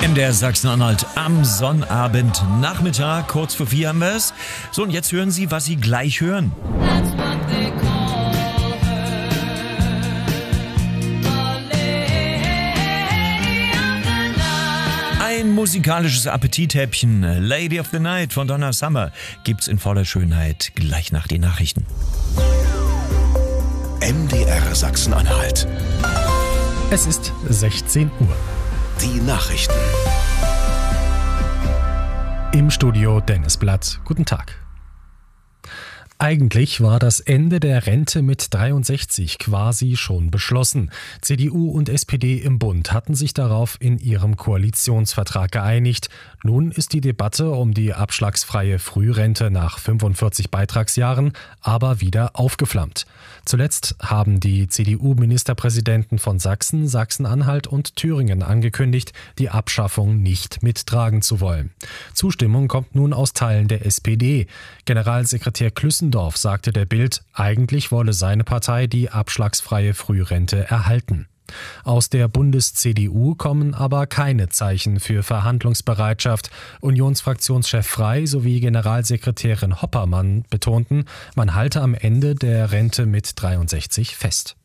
MDR Sachsen-Anhalt am Sonnabend Nachmittag, kurz vor 4 haben wir es. So, und jetzt hören Sie, was Sie gleich hören. Ein musikalisches Appetithäppchen, Lady of the Night von Donna Summer, gibt's in voller Schönheit gleich nach den Nachrichten. MDR Sachsen-Anhalt. Es ist 16 Uhr. Die Nachrichten. Im Studio Dennis Blatt. Guten Tag. Eigentlich war das Ende der Rente mit 63 quasi schon beschlossen. CDU und SPD im Bund hatten sich darauf in ihrem Koalitionsvertrag geeinigt. Nun ist die Debatte um die abschlagsfreie Frührente nach 45 Beitragsjahren aber wieder aufgeflammt. Zuletzt haben die CDU-Ministerpräsidenten von Sachsen, Sachsen-Anhalt und Thüringen angekündigt, die Abschaffung nicht mittragen zu wollen. Zustimmung kommt nun aus Teilen der SPD. Generalsekretär Klüssendorf sagte der Bild, eigentlich wolle seine Partei die abschlagsfreie Frührente erhalten. Aus der Bundes-CDU kommen aber keine Zeichen für Verhandlungsbereitschaft. Unionsfraktionschef Frey sowie Generalsekretärin Hoppermann betonten, man halte am Ende der Rente mit 63 fest.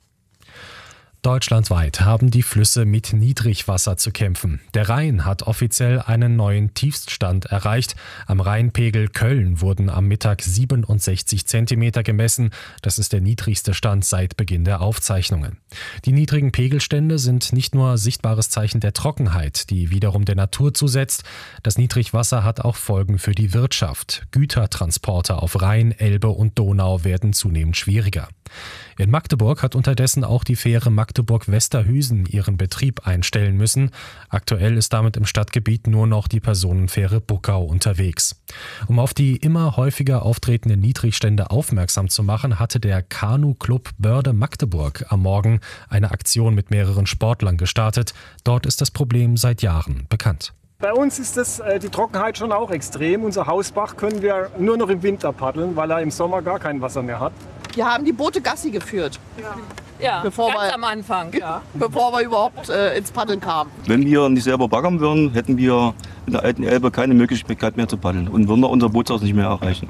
Deutschlandweit haben die Flüsse mit Niedrigwasser zu kämpfen. Der Rhein hat offiziell einen neuen Tiefststand erreicht. Am Rheinpegel Köln wurden am Mittag 67 Zentimeter gemessen. Das ist der niedrigste Stand seit Beginn der Aufzeichnungen. Die niedrigen Pegelstände sind nicht nur sichtbares Zeichen der Trockenheit, die wiederum der Natur zusetzt. Das Niedrigwasser hat auch Folgen für die Wirtschaft. Gütertransporte auf Rhein, Elbe und Donau werden zunehmend schwieriger. In Magdeburg hat unterdessen auch die Fähre Magdeburg-Westerhüsen ihren Betrieb einstellen müssen. Aktuell ist damit im Stadtgebiet nur noch die Personenfähre Buckau unterwegs. Um auf die immer häufiger auftretenden Niedrigstände aufmerksam zu machen, hatte der Kanu-Club Börde Magdeburg am Morgen eine Aktion mit mehreren Sportlern gestartet. Dort ist das Problem seit Jahren bekannt. Bei uns ist die Trockenheit schon auch extrem. Unser Hausbach können wir nur noch im Winter paddeln, weil er im Sommer gar kein Wasser mehr hat. Wir haben die Boote Gassi geführt. Ja, ganz am Anfang. Ja. Bevor wir überhaupt ins Paddeln kamen. Wenn wir nicht selber baggern würden, hätten wir in der alten Elbe keine Möglichkeit mehr zu paddeln und würden unser Bootshaus nicht mehr erreichen.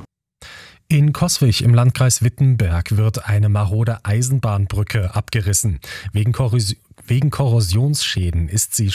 In Coswig im Landkreis Wittenberg wird eine marode Eisenbahnbrücke abgerissen. Wegen Korrosionsschäden ist sie